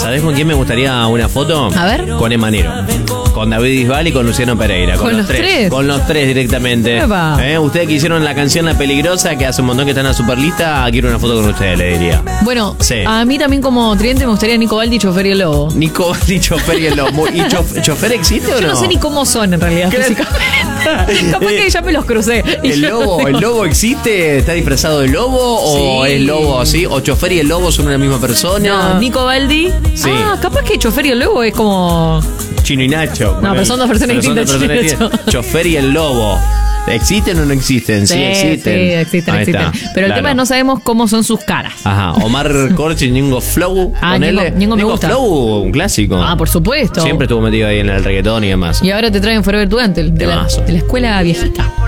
¿Sabés con quién me gustaría una foto? A ver. Con Emanero. Con David Bisbal y con Luciano Pereira. ¿Con los tres? Con los tres directamente. Ustedes que hicieron la canción La Peligrosa, que hace un montón que están en la Superlista, quiero una foto con ustedes, le diría. Bueno, Sí. a mí también como tridente me gustaría Nico Baldi, Chofer y el Lobo. Nico Baldi, Chofer y el Lobo. ¿Y Chofer existe o no? Yo no sé ni cómo son en realidad físicamente. Capaz que ya me los crucé. ¿El lobo existe? ¿Está disfrazado de lobo? ¿O Sí. es lobo así? ¿O Chofer y el Lobo son una misma persona? No, Nico Baldi. Sí. Capaz que Chofer y el Lobo es como... Chino y Nacho. No, pero son dos personas distintas. Chofer y el Lobo. ¿Existen o no existen? Sí, existen. Sí, existen. Ahí está, Pero el claro. tema es no sabemos cómo son sus caras. Ajá, Omar Corch y Ñengo Flow. Ñengo me gusta. Flow, un clásico. Por supuesto. Siempre estuvo metido ahí en el reggaetón y demás. Y ahora te traen Forever Dugante, de la escuela viejita.